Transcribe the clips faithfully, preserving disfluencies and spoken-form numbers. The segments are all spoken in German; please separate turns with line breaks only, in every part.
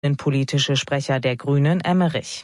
politische Sprecher der Grünen Emmerich.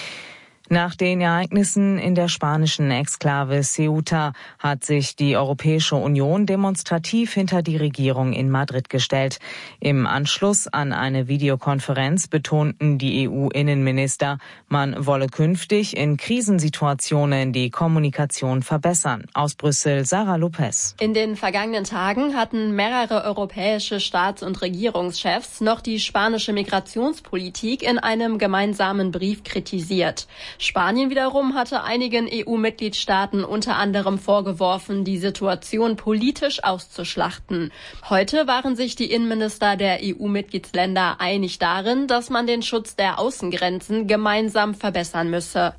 Nach den Ereignissen in der spanischen Exklave Ceuta hat sich die Europäische Union demonstrativ hinter die Regierung in Madrid gestellt. Im Anschluss an eine Videokonferenz betonten die E U-Innenminister, man wolle künftig in Krisensituationen die Kommunikation verbessern. Aus Brüssel, Sarah Lopez.
In den vergangenen Tagen hatten mehrere europäische Staats- und Regierungschefs noch die spanische Migrationspolitik in einem gemeinsamen Brief kritisiert. Spanien wiederum hatte einigen E U-Mitgliedstaaten unter anderem vorgeworfen, die Situation politisch auszuschlachten. Heute waren sich die Innenminister der E U-Mitgliedsländer einig darin, dass man den Schutz der Außengrenzen gemeinsam verbessern müsse.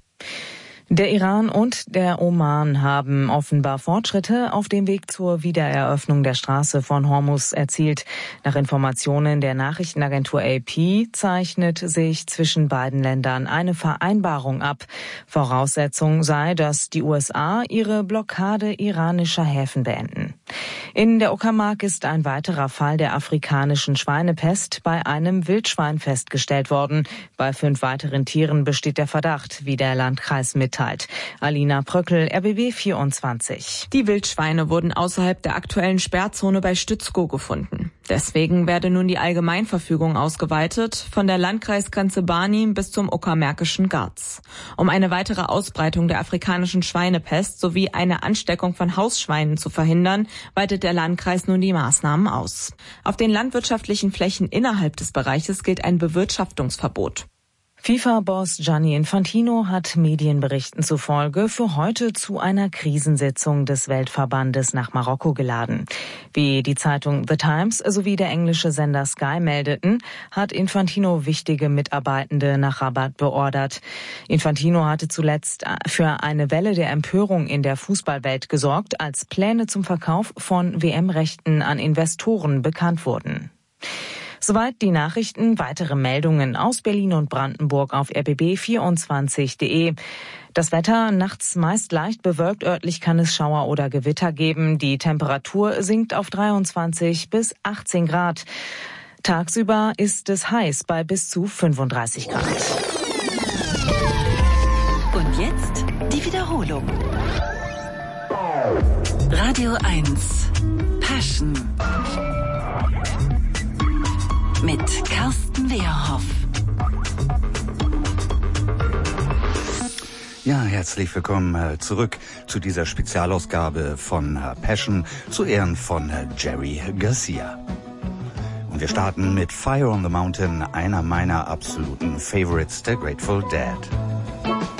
Der Iran und der Oman haben offenbar Fortschritte auf dem Weg zur Wiedereröffnung der Straße von Hormuz erzielt. Nach Informationen der Nachrichtenagentur A P zeichnet sich zwischen beiden Ländern eine Vereinbarung ab. Voraussetzung sei, dass die U S A ihre Blockade iranischer Häfen beenden. In der Uckermark ist ein weiterer Fall der afrikanischen Schweinepest bei einem Wildschwein festgestellt worden. Bei fünf weiteren Tieren besteht der Verdacht, wie der Landkreis mitteilt. Alina Pröckel, R B B vierundzwanzig.
Die Wildschweine wurden außerhalb der aktuellen Sperrzone bei Stützkow gefunden. Deswegen werde nun die Allgemeinverfügung ausgeweitet, von der Landkreisgrenze Barnim bis zum Uckermärkischen Garz. Um eine weitere Ausbreitung der afrikanischen Schweinepest sowie eine Ansteckung von Hausschweinen zu verhindern, weitet der Landkreis nun die Maßnahmen aus. Auf den landwirtschaftlichen Flächen innerhalb des Bereiches gilt ein Bewirtschaftungsverbot.
FIFA-Boss Gianni Infantino hat Medienberichten zufolge für heute zu einer Krisensitzung des Weltverbandes nach Marokko geladen. Wie die Zeitung The Times sowie der englische Sender Sky meldeten, hat Infantino wichtige Mitarbeitende nach Rabat beordert. Infantino hatte zuletzt für eine Welle der Empörung in der Fußballwelt gesorgt, als Pläne zum Verkauf von W M-Rechten an Investoren bekannt wurden. Soweit die Nachrichten. Weitere Meldungen aus Berlin und Brandenburg auf R B B vierundzwanzig punkt de. Das Wetter nachts meist leicht bewölkt, örtlich kann es Schauer oder Gewitter geben. Die Temperatur sinkt auf dreiundzwanzig bis achtzehn Grad. Tagsüber ist es heiß bei bis zu fünfunddreißig Grad.
Und jetzt die Wiederholung. Radio eins Passion mit Carsten Wehrhoff.
Ja, herzlich willkommen äh, zurück zu dieser Spezialausgabe von äh, Passion zu Ehren von äh, Jerry Garcia. Und wir starten mit Fire on the Mountain, einer meiner absoluten Favorites, der Grateful Dead.